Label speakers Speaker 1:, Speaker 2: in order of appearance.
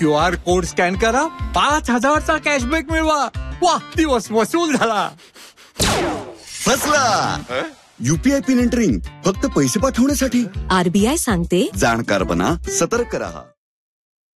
Speaker 1: QR code scan करा, 5,000चा cashback मिळवा. वा, दिवस वसूल झाला.
Speaker 2: फसला. UPI पिन एंटरिंग फक्त पैसे पाठवण्यासाठी.
Speaker 3: RBI सांगते,
Speaker 2: जाणकार बना, सतर्क रहा.